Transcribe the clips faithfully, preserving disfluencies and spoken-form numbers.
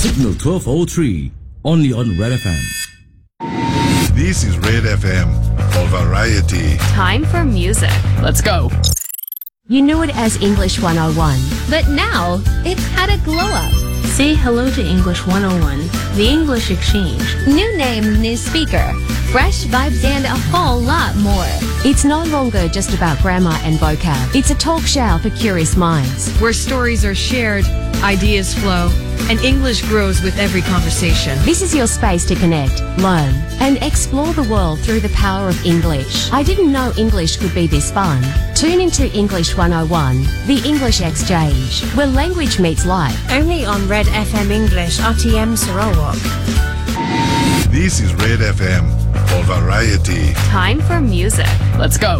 Signal twelve oh three, only on Red F M. This is Red F M for variety. Time for music. Let's go. You knew it as English one oh one. But now, it's had a glow up. Say hello to English one oh one, the English Exchange. New name, new speaker. Fresh vibes and a whole lot more. It's no longer just about grammar and vocab. It's a talk show for curious minds. Where stories are shared, ideas flow, and English grows with every conversation. This is your space to connect, learn, and explore the world through the power of English. I didn't know English could be this fun. Tune into English one oh one, the English Exchange, where language meets life. Only on Red F M English, R T M Sarawak. This is Red F M for variety. Time for music. Let's go.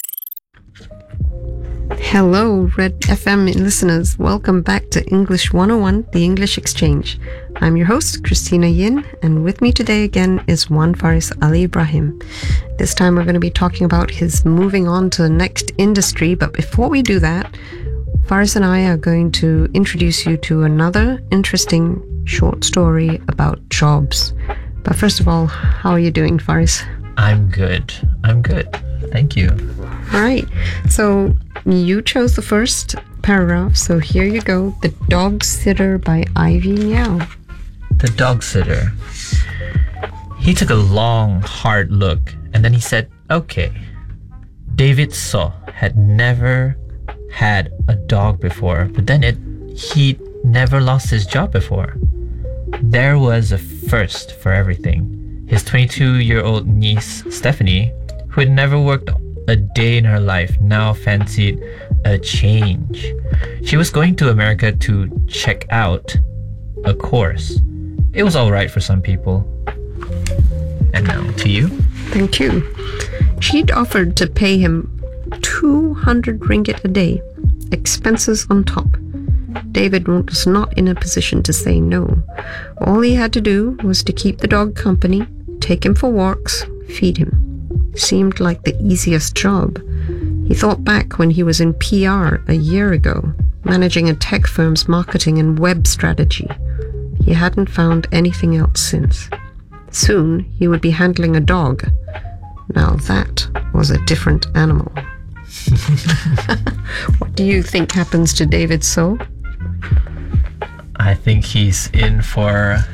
Hello, Red F M listeners. Welcome back to English one oh one, the English Exchange. I'm your host, Christina Yin, and with me today again is Wan Faris Ali Ibrahim. This time we're going to be talking about his moving on to the next industry, but before we do that, Faris and I are going to introduce you to another interesting short story about jobs. But first of all, how are you doing, Faris? I'm good. I'm good. Thank you. All right. So you chose the first paragraph. So here you go. The Dog Sitter by Ivy Meow. The dog sitter. He took a long, hard look and then he said, okay. David Saw had never had a dog before, but then it he never lost his job before. There was a first for everything. His twenty-two-year-old niece, Stephanie, who had never worked a day in her life, now fancied a change. She was going to America to check out a course. It was all right for some people. And now to you. Thank you. She'd offered to pay him two hundred ringgit a day, expenses on top. David was not in a position to say no. All he had to do was to keep the dog company, take him for walks, feed him. Seemed like the easiest job. He thought back when he was in P R a year ago, managing a tech firm's marketing and web strategy. He hadn't found anything else since. Soon, he would be handling a dog. Now that was a different animal. What do you think happens to David So? I think he's in for